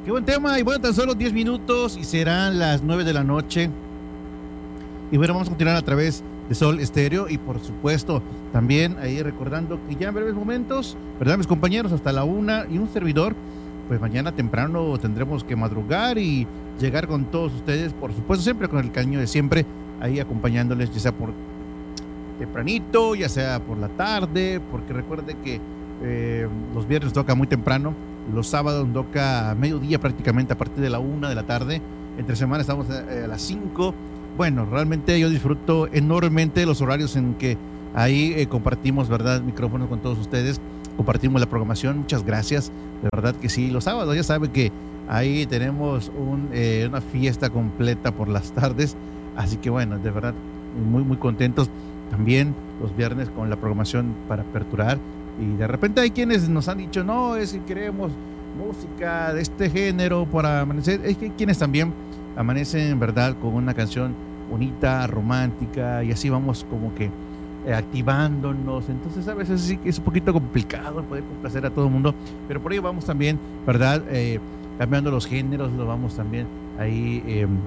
Qué buen tema. Y bueno, tan solo 10 minutos y serán las 9 de la noche. Y bueno, vamos a continuar a través de Sol Estéreo y por supuesto también ahí recordando que ya en breves momentos, ¿verdad? Mis compañeros, hasta la 1 y un servidor, pues mañana temprano tendremos que madrugar y llegar con todos ustedes, por supuesto siempre con el cariño de siempre, ahí acompañándoles, ya sea por tempranito, ya sea por la tarde, porque recuerde que los viernes toca muy temprano, los sábados toca a mediodía prácticamente a partir de la 1 de la tarde, entre semana estamos a las 5. Bueno, realmente yo disfruto enormemente los horarios en que ahí compartimos, ¿verdad? Micrófonos con todos ustedes, compartimos la programación, muchas gracias, de verdad que sí. Los sábados ya saben que ahí tenemos una fiesta completa por las tardes, así que bueno, de verdad, muy, muy contentos. También los viernes con la programación para aperturar y de repente hay quienes nos han dicho, no, es que queremos música de este género para amanecer. Es que hay quienes también amanecen, ¿verdad?, con una canción bonita, romántica, y así vamos como que activándonos. Entonces a veces sí que es un poquito complicado poder complacer a todo el mundo, pero por ello vamos también, ¿verdad?, cambiando los géneros, lo vamos también ahí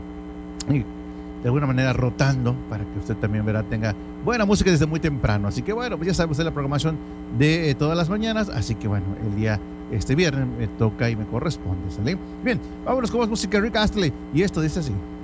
de alguna manera rotando para que usted también, ¿verdad?, tenga buena música desde muy temprano. Así que bueno, pues ya sabe usted la programación de todas las mañanas, así que bueno, el día este viernes me toca y me corresponde, ¿sale? Bien, vámonos con más música. Rick Astley, y esto dice así.